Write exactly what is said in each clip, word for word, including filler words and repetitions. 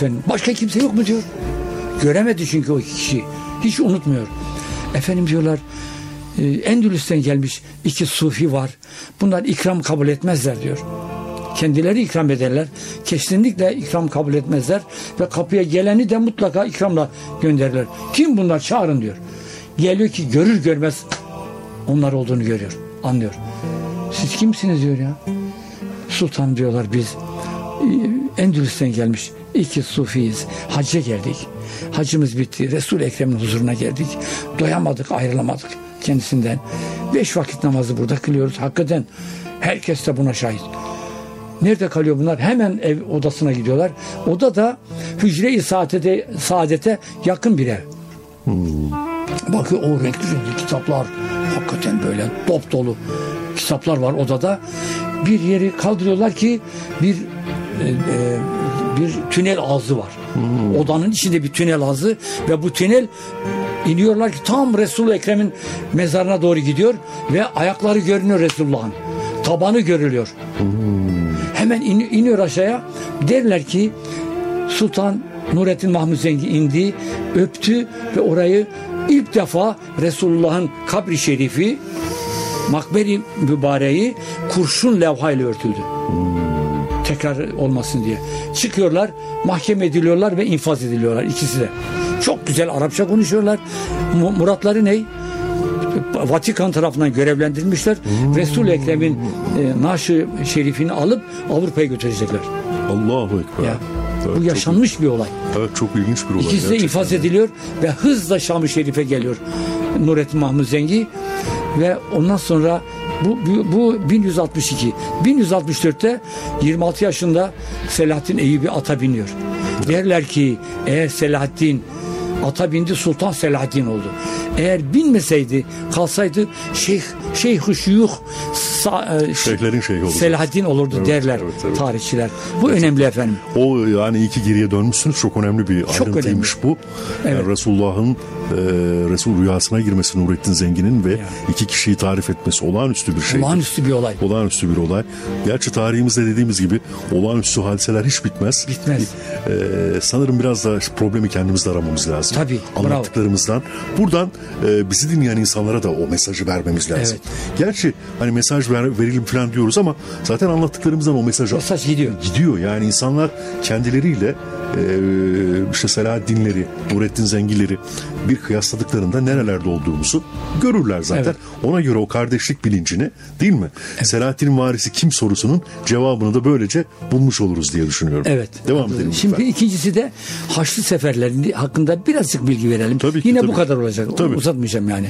Efendim başka kimse yok mu diyor. Göremedi çünkü o kişi. Hiç unutmuyor. Efendim diyorlar e, Endülüs'ten gelmiş iki sufi var. Bunlar ikram kabul etmezler diyor. Kendileri ikram ederler. Kesinlikle ikram kabul etmezler. Ve kapıya geleni de mutlaka ikramla gönderirler. Kim bunlar? Çağırın diyor. Geliyor ki görür görmez onlar olduğunu görüyor. Anlıyor. Siz kimsiniz diyor ya. Sultan diyorlar biz Endülüs'ten gelmiş iki sufiyiz. Hacca geldik. Hacımız bitti. Resul-i Ekrem'in huzuruna geldik. Doyamadık, ayrılamadık kendisinden. Beş vakit namazı burada kılıyoruz. Hakikaten herkes de buna şahit. Nerede kalıyor bunlar? Hemen ev odasına gidiyorlar. Oda da Hücre-i Saadet'e, Saadet'e yakın bir ev. Hmm. Bakıyor o renkli renkli kitaplar. Hakikaten böyle dop dolu kitaplar var odada. Bir yeri kaldırıyorlar ki bir e, e, bir tünel ağzı var. Hmm. Odanın içinde bir tünel ağzı ve bu tünel iniyorlar ki tam Resul-i Ekrem'in mezarına doğru gidiyor ve ayakları görünüyor Resulullah'ın. Tabanı görülüyor. Hmm. Hemen in, iniyor aşağıya. Derler ki Sultan Nurettin Mahmud Zengi indi, öptü ve orayı ilk defa Resulullah'ın kabri şerifi, makberi mübareği kurşun levhayla örtüldü. Hmm. Tekrar olmasın diye. Çıkıyorlar, mahkeme ediliyorlar ve infaz ediliyorlar ikisi de. Çok güzel Arapça konuşuyorlar. Muratları ne? Vatikan tarafından görevlendirilmişler. Hmm. Resul-i Ekrem'in e, naaşı şerifini alıp Avrupa'ya götürecekler. Allahu Ekber. Ya, evet, bu yaşanmış çok, bir olay. Evet, çok ilginç bir olay. İkisi de infaz ediliyor ve hızla Şam-ı Şerif'e geliyor Nurettin Mahmud Zengi ve ondan sonra bu, bu, bu bin yüz altmış iki. bin yüz altmış dörtte yirmi altı yaşında Selahaddin Eyyubi ata biniyor. Evet. Derler ki eğer Selahaddin ata bindi Sultan Selahaddin oldu. Eğer binmeseydi kalsaydı Şeyh Şeyh-i Şuyuh Şeyhlerin şeyhi olurdu. Selahaddin olurdu evet, derler evet, evet. tarihçiler. Bu evet. önemli efendim. O yani iyi ki geriye dönmüşsünüz. Çok önemli bir çok ayrıntıymış önemli. Bu. Evet. Yani Resulullah'ın e, Resul rüyasına girmesi Nurettin Zengi'nin ve ya. iki kişiyi tarif etmesi olağanüstü bir şey. Olağanüstü bir olay. Olağanüstü bir olay. Gerçi tarihimizde dediğimiz gibi olağanüstü hadiseler hiç bitmez. Bitmez. E, sanırım biraz da problemi kendimizde aramamız lazım. Tabii. Anlattıklarımızdan. Bravo. Buradan e, bizi dinleyen insanlara da o mesajı vermemiz lazım. Evet. Gerçi hani mesaj ver, verelim falan diyoruz ama zaten anlattıklarımızdan o mesaj, mesaj gidiyor. Gidiyor. Yani insanlar kendileriyle e, işte Selahaddinleri, Nurettin Zengileri bir kıyasladıklarında nerelerde olduğumuzu görürler zaten. Evet. Ona göre o kardeşlik bilincini değil mi? Evet. Selahaddin'in varisi kim sorusunun cevabını da böylece bulmuş oluruz diye düşünüyorum. Evet. Devam edelim. Şimdi lütfen. ikincisi de Haçlı seferleri hakkında birazcık bilgi verelim. Tabii ki, Yine tabii. bu kadar olacak. Tabii. Uzatmayacağım yani.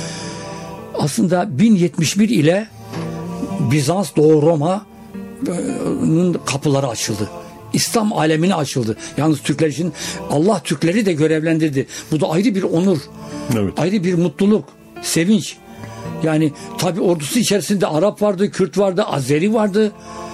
Aslında bin yetmiş bir ile Bizans, Doğu Roma'nın kapıları açıldı. İslam alemine açıldı. Yalnız Türkler için Allah Türkleri de görevlendirdi. Bu da ayrı bir onur. Evet. Ayrı bir mutluluk, sevinç. Yani tabi ordusu içerisinde Arap vardı, Kürt vardı, Azeri vardı.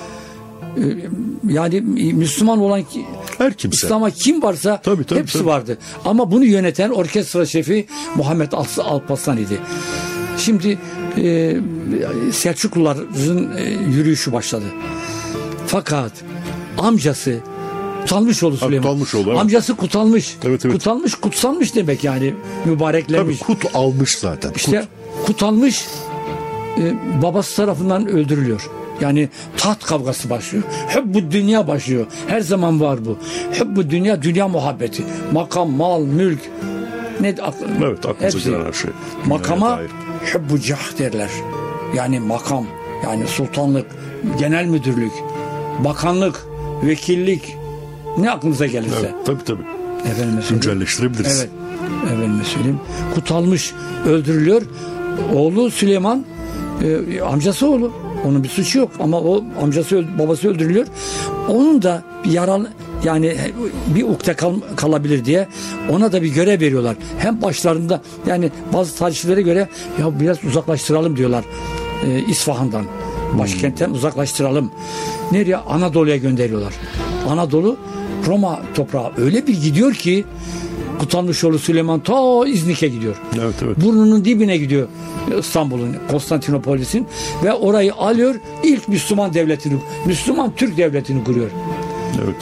Yani Müslüman olan her kimse. İslam'a kim varsa tabii, tabii, hepsi tabii. vardı. Ama bunu yöneten orkestra şefi Muhammed Alparslan idi. Şimdi e, Selçukluların e, yürüyüşü başladı. Fakat amcası Kutalmışoğlu Süleyman. Kutalmışoğlu, evet. Amcası Kutalmış. Evet, evet. Kutalmış, kutsanmış demek yani. Mübareklenmiş. Tabii kut almış zaten. İşte kut. Kutalmış e, babası tarafından öldürülüyor. Yani taht kavgası başlıyor. Hep bu dünya başlıyor. Her zaman var bu. Hep bu dünya, dünya muhabbeti. Makam, mal, mülk. Ne aklı? Evet, aklınıza gelen her şey. Makama hubbu cah derler. Yani makam, yani sultanlık, genel müdürlük, bakanlık, vekillik, ne aklınıza gelirse. Evet, tabii tabii. Efendim güncelleştirebiliriz. Evet. Efendim söyleyeyim. Kutalmış öldürülüyor. Oğlu Süleyman, e, amcası oğlu. Onun bir suçu yok ama o amcası, babası öldürülüyor. Onun da bir yaralı, yani bir ukde kal, kalabilir diye ona da bir görev veriyorlar. Hem başlarında, yani bazı tarihçilere göre ya biraz uzaklaştıralım diyorlar e, İsfahan'dan. Başkentten uzaklaştıralım. Nereye? Anadolu'ya gönderiyorlar. Anadolu Roma toprağı öyle bir gidiyor ki Kutalmışoğlu Süleyman ta İznik'e gidiyor. Evet, evet. Burnunun dibine gidiyor İstanbul'un, Konstantinopolis'in ve orayı alıyor. İlk Müslüman devletini, Müslüman Türk devletini kuruyor. Evet.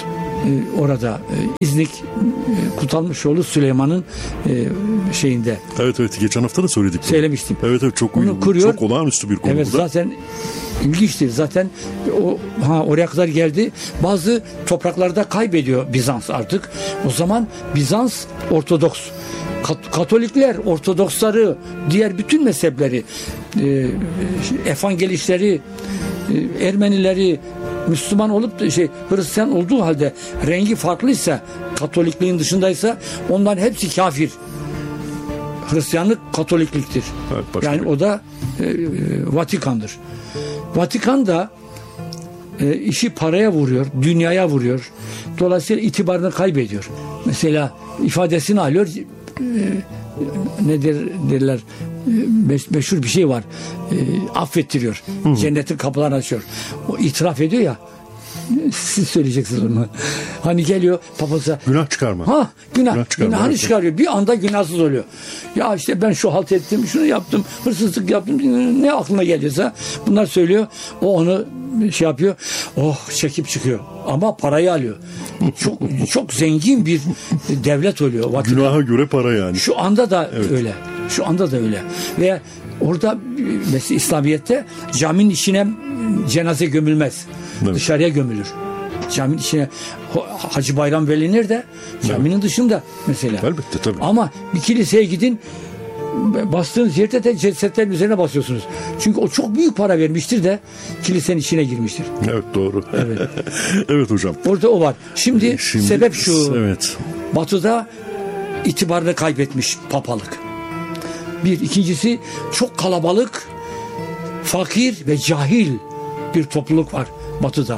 e, orada e, İznik e, Kutalmışoğlu Süleyman'ın e, şeyinde. Evet evet geçen hafta da söyledik. Bunu. Söylemiştim. Evet evet çok Onu kuruyor. Çok olağanüstü bir konu evet, bu da. Zaten ilginçtir. Zaten o ha oraya kadar geldi. Bazı topraklarda kaybediyor Bizans artık. O zaman Bizans Ortodoks. Katolikler, Ortodoksları, diğer bütün mezhepleri, e, Evangelistleri, e, Ermenileri, Müslüman olup da şey Hristiyan olduğu halde rengi farklıysa, Katolikliğin dışındaysa onların hepsi kafir. Hristiyanlık Katolikliktir. Evet, yani o da e, e, Vatikan'dır. Vatikan da e, işi paraya vuruyor, dünyaya vuruyor. Dolayısıyla itibarını kaybediyor. Mesela ifadesini alıyor. E, nedir derler, e, meşhur bir şey var. E, affettiriyor. Hı. Cennetin kapılarını açıyor. O itiraf ediyor ya. Siz söyleyeceksiniz onu. Hani geliyor papasa. Günah çıkarma. Ha, günah. Günah çıkarma. Günahını evet. çıkarıyor. Bir anda günahsız oluyor. Ya işte ben şu halt ettim, şunu yaptım, hırsızlık yaptım. Ne aklına geliyorsa bunlar söylüyor. O onu şey yapıyor. Oh, çekip çıkıyor. Ama parayı alıyor. Çok çok zengin bir devlet oluyor. Vatikan. Günaha göre para yani. Şu anda da evet. öyle. Şu anda da öyle. Ve orada mesela İslamiyet'te caminin içine cenaze gömülmez. Evet. Dışarıya gömülür. Caminin içine Hacı Bayram Veli nerede? Caminin evet. dışında mesela. Elbette tabii. Ama bir kiliseye gidin, bastığınız yerde de cesetlerin üzerine basıyorsunuz. Çünkü o çok büyük para vermiştir de kilisenin içine girmiştir. Evet doğru. Evet. evet hocam. Orada o var. Şimdi, Şimdi sebep şu. Evet. Batı'da itibarını kaybetmiş papalık. Bir. İkincisi çok kalabalık, fakir ve cahil bir topluluk var Batı'da.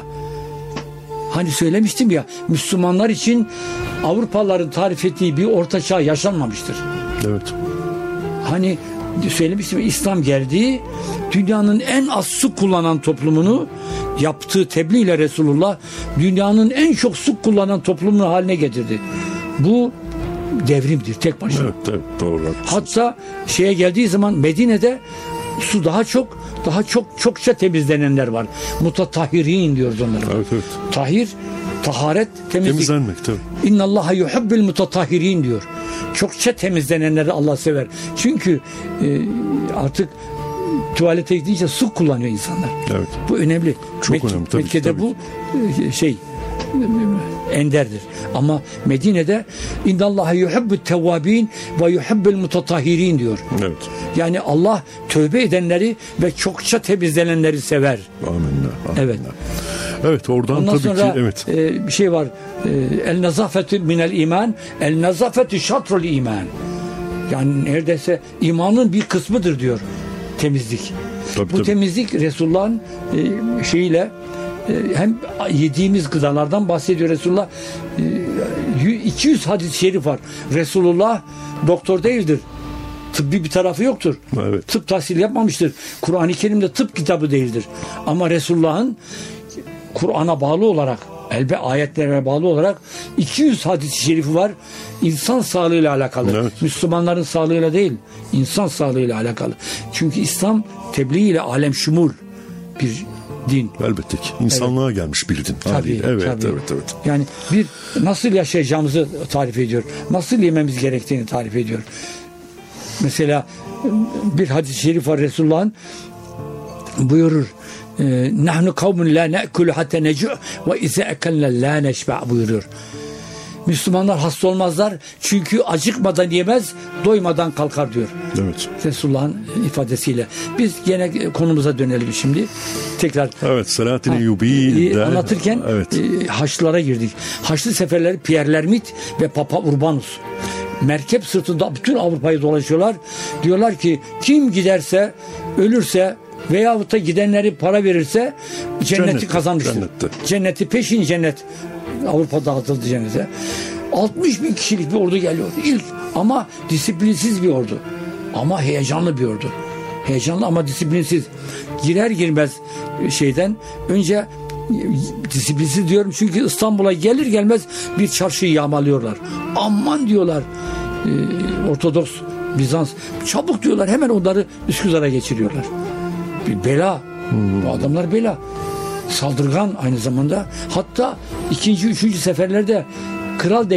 Hani söylemiştim ya, Müslümanlar için Avrupalıların tarif ettiği bir orta çağ yaşanmamıştır. Evet. Hani söylemiştim, İslam geldi, dünyanın en az su kullanan toplumunu yaptığı tebliğ ile Resulullah dünyanın en çok su kullanan toplumunu haline getirdi. Bu devrimdir tek başına. Evet, evet, doğru. Hatta şeye geldiği zaman Medine'de su daha çok, daha çok çokça temizlenenler var. Mutatahhirin diyoruz onlara. Evet, evet. Tahir, taharet, temizlik. Temizlenmek tabii. İnnallaha yuhibbul mutatahhirin diyor. Çokça temizlenenleri Allah sever. Çünkü e, artık tuvalete gidince su kullanıyor insanlar. Evet. Bu önemli. Çok Mek- önemli tabii. Mekke'de tabii. bu e, şey enderdir. Ama Medine'de innallaha yuhibbut tevvabin ve yuhibbul mutatahhirin diyor. Evet. Yani Allah tövbe edenleri ve çokça temizlenenleri sever. Amenna. Amenna. Evet. Evet oradan Ondan tabii sonra ki evet. E, bir şey var. E, el nazafetü minel iman, el nazafetü şatrul iman. Yani neredeyse imanın bir kısmıdır diyor temizlik. Tabii, Bu tabii. temizlik Resulullah'ın e, şeyiyle e, hem yediğimiz gıdalardan bahsediyor Resulullah. E, iki yüz hadis-i şerif var. Resulullah doktor değildir. Tıbbi bir tarafı yoktur. Evet. Tıp tahsil yapmamıştır. Kur'an-ı Kerim'de tıp kitabı değildir. Ama Resulullah'ın Kur'an'a bağlı olarak, elbe ayetlerine bağlı olarak iki yüz hadis-i şerifi var. İnsan sağlığıyla alakalı. Evet. Müslümanların sağlığıyla değil, insan sağlığıyla alakalı. Çünkü İslam tebliğ ile alem şumul bir din. Elbette ki. İnsanlığa evet. gelmiş bir din. Tabii, evet, tabii. evet, evet. Yani bir nasıl yaşayacağımızı tarif ediyor. Nasıl yememiz gerektiğini tarif ediyor. Mesela bir hadis-i şerif var Resulullah'ın, buyurur. Nahnu kavmun la ne'kulu hatta necu' ve iza akalna la neşba buyuruyor. Müslümanlar hasta olmazlar çünkü acıkmadan yemez, doymadan kalkar diyor. Evet. Resulullah'ın ifadesiyle. Biz gene konumuza dönelim şimdi. Tekrar. Evet, Selahattin Eyyubi anlatırken evet. e, Haçlılara girdik. Haçlı seferleri Pierre Lermit ve Papa Urbanus. Merkep sırtında bütün Avrupa'yı dolaşıyorlar. Diyorlar ki kim giderse, ölürse veyahut da gidenleri para verirse cenneti Cennette, kazanmıştır. Cennette. Cenneti peşin cennet. Avrupa dağıtıldı cennete. altmış bin kişilik bir ordu geliyor. İlk ama disiplinsiz bir ordu. Ama heyecanlı bir ordu. Heyecanlı ama disiplinsiz. Girer girmez şeyden önce disiplinsiz diyorum çünkü İstanbul'a gelir gelmez bir çarşıyı yağmalıyorlar. Aman diyorlar e, Ortodoks Bizans çabuk diyorlar hemen onları Üsküdar'a geçiriyorlar. Bir bela. Hmm. Bu adamlar bela. saldırgan aynı zamanda. Hatta ikinci, üçüncü seferlerde kral